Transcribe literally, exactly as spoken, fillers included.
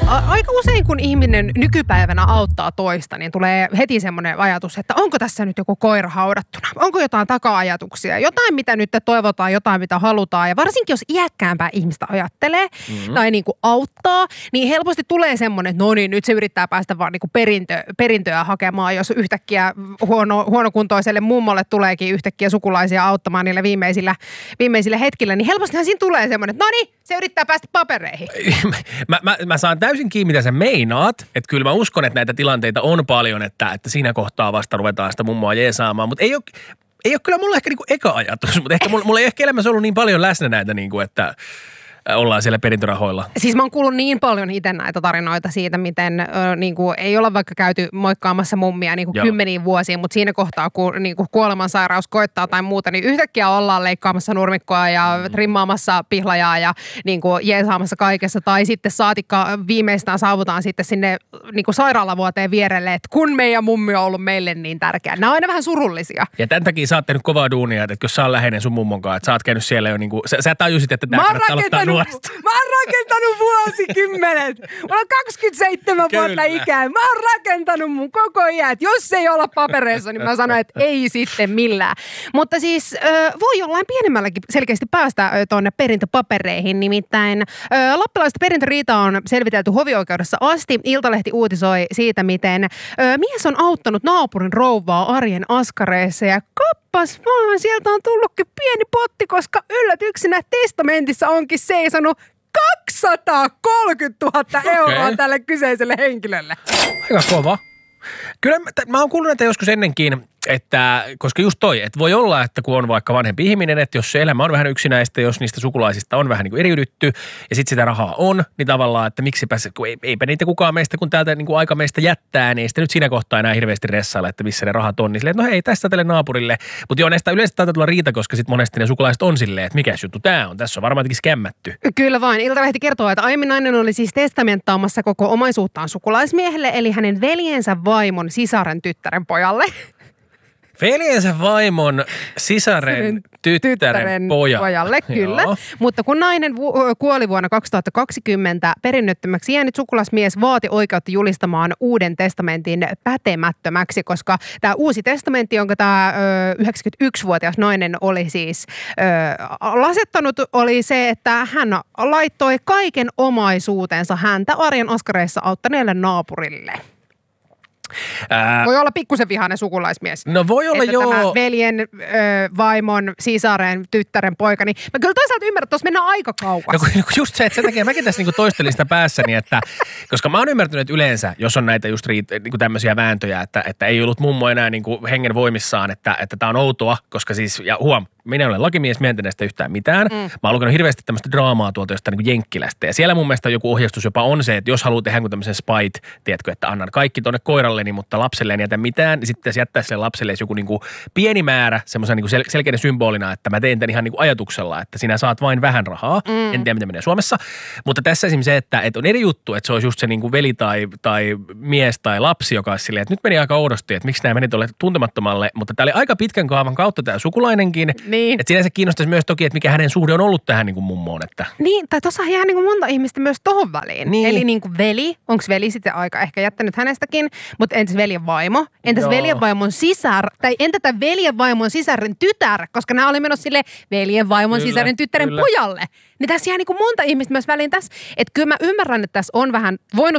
Aika usein, kun ihminen nykypäivänä auttaa toista, niin tulee heti semmoinen ajatus, että onko tässä nyt joku koira haudattuna? Onko jotain taka-ajatuksia? Jotain, mitä nyt toivotaan, jotain, mitä halutaan. Ja varsinkin, jos iäkkäämpää ihmistä ajattelee mm-hmm. tai niin kuin auttaa, niin helposti tulee semmoinen, että no niin, nyt se yrittää päästä vaan niin kuin perintö, perintöä hakemaan, jos yhtäkkiä huono, huonokuntoiselle mummolle tuleekin yhtäkkiä sukulaisia auttamaan niillä viimeisillä, viimeisillä hetkillä, niin helpostihan siinä tulee semmoinen, että no niin, se yrittää päästä papereihin. mä, mä, mä saan täysin kiinni, mitä sä meinaat. Että kyllä mä uskon, että näitä tilanteita on paljon, että, että siinä kohtaa vasta ruvetaan sitä mummoa jeesaamaan. Mutta ei ole, ei ole kyllä mulla ehkä niinku eka ajatus, mutta ehkä mulla, mulla ei ehkä elämässä ollut niin paljon läsnä näitä, niinku, että ollaan siellä perintörahoilla. Siis mä oon kuullut niin paljon itse näitä tarinoita siitä, miten ö, niin kuin, ei olla vaikka käyty moikkaamassa mummia niin kuin kymmeniin vuosiin, mutta siinä kohtaa, kun niin kuin kuolemansairaus koittaa tai muuta, niin yhtäkkiä ollaan leikkaamassa nurmikkoa ja mm. trimmaamassa pihlajaa ja niin kuin, jeesaamassa kaikessa. Tai sitten saatikka viimeistään saavutaan sitten sinne niin kuin sairaalavuoteen vierelle, että kun meidän mummi on ollut meille niin tärkeä. Nämä on aina vähän surullisia. Ja tämän takia sä oot tehnyt kovaa duunia, että jos sä oot läheinen sun mummonkaan, että sä oot käynyt siellä jo niin kuin, sä, sä tajusit, että tämä kannattaa aloittaa nuorista. Mä oon rakentanut vuosikymmenet. Mulla on kaksikymmentäseitsemän Kyllä. vuotta ikää. Mä oon rakentanut mun koko iän. Et jos ei olla papereissa, niin mä sanon, että ei sitten millään. Mutta siis äh, voi jollain pienemmälläkin selkeästi päästä äh, tuonne perintöpapereihin. Nimittäin äh, lappilaista perintöriitaa on selvitelty hovioikeudessa asti. Iltalehti uutisoi siitä, miten äh, mies on auttanut naapurin rouvaa arjen askareissa ja kappas vaan, sieltä on tullutkin pieni potti, koska yllätyksenä testamentissa onkin seisonut kaksisataakolmekymmentätuhatta euroa okay. tälle kyseiselle henkilölle. Aika kova. Kyllä mä, mä oon kuullut näitä joskus ennenkin, että koska just toi, että voi olla, että kun on vaikka vanhempi ihminen, että jos se elämä on vähän yksinäistä, jos niistä sukulaisista on vähän niin kuin eriydytty ja sitten sitä rahaa on, niin tavallaan, että miksipä se, kun eipä niitä kukaan meistä, kun täältä niin kuin aika meistä jättää, niin ei sitä nyt siinä kohtaa enää hirveästi ressailla, että missä ne rahat on, niin silleen, että no hei, tässä tälle naapurille. Mutta joo, näistä yleensä taitaa tulla riita, koska sitten monesti ne sukulaiset on silleen, että mikäs juttu tää on, tässä on varmaan jotenkin skämmätty. Kyllä vain. Iltalehti kertoo, että aiemmin nainen oli siis testamenttaamassa koko omaisuuttaan sukulaismiehelle, eli hänen veljensä vaimon sisaren tyttären pojalle. Veljensä vaimon sisaren tyttären, tyttären poja. pojalle, kyllä. Joo. Mutta kun nainen vu- kuoli vuonna kaksituhattakaksikymmentä, perinnöttömäksi jäänyt sukulasmies vaati oikeutta julistamaan uuden testamentin pätemättömäksi, koska tämä uusi testamentti, jonka tämä yhdeksänkymmentäyksivuotias nainen oli siis ö, lasettanut, oli se, että hän laittoi kaiken omaisuutensa häntä arjen askareissa auttaneelle naapurille. Ää, voi olla pikkusen vihainen sukulaismies. No voi olla, että joo. Tämä veljen, ö, vaimon, sisaren, tyttären poika, niin mä kyllä toisaalta ymmärrän, että tuossa mennään aika kauas. No just se, että sen takia mäkin tässä niinku toistelin sitä päässäni, että koska mä oon ymmärtänyt, että yleensä, jos on näitä just riit, niinku tämmöisiä vääntöjä, että, että ei ollut mummo enää niinku hengen voimissaan, että, että tää on outoa, koska siis, ja huom, minä olen lakimies, mä en näistä yhtään mitään. Mm. Mä oon lukenut hirveästi tämmöistä draamaa tuolta jostain niin Jenkkilästä. Ja siellä mun mielestä joku ohjeistus jopa on se, että jos haluaa tehdä tämmöisen spite, tiedätkö, että annan kaikki tonne koiralleni, mutta lapselle en jätä mitään, niin sitten jättää sille lapselle joku niin kuin pieni määrä semmoisen niin kuin sel- selkeänä symbolina, että mä teen tämän ihan niin kuin ajatuksella, että sinä saat vain vähän rahaa. Mm. En tiedä, mitä menee Suomessa. Mutta tässä esimerkiksi se, että, että on eri juttu, että se olisi just se niin kuin veli tai, tai mies tai lapsi, joka olisi silleen, että nyt meni aika oudosti, että miksi nämä meni tuolle tuntemattomalle. Mutta tämä oli aika pitkän kaavan kautta tämä sukulainenkin. Niin. Että sinänsä kiinnostaisi myös toki, että mikä hänen suhde on ollut tähän niin kuin mummoon. Että. Niin, tai tuossa jää niin kuin monta ihmistä myös tohon väliin. Niin. Eli niin kuin veli, onko veli sitten aika ehkä jättänyt hänestäkin, mutta entäs veljen vaimo? Entäs Joo. veljen vaimon sisar, tai entä tämä veljen vaimon sisarin tytär, koska nämä oli menossa sille veljen vaimon kyllä, sisarin tyttären kyllä. pojalle. Niin tässä jää niin kuin monta ihmistä myös väliin tässä, että kyllä mä ymmärrän, että tässä on vähän voinut